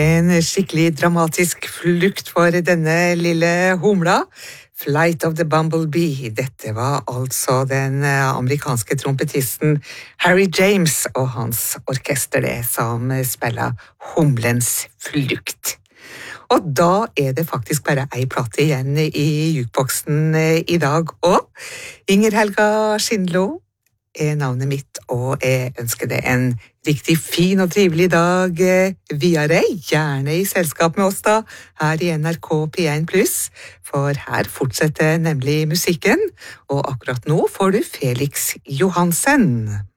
En skikkelig dramatisk flukt for denne lille humla. Flight of the Bumblebee. Dette var altså den amerikanske trompetisten Harry James og hans orkester det som spiller Humlens flukt. Og da det faktisk bare ei plate igjen i jukeboksen i dag, og Inger Helga Skindlo navnet mitt, og jeg ønsker deg en riktig fin og trivelig dag via deg, gjerne i selskap med oss da, her i NRK P1+, for her fortsetter nemlig musikken, og akkurat nå får du Felix Johansen.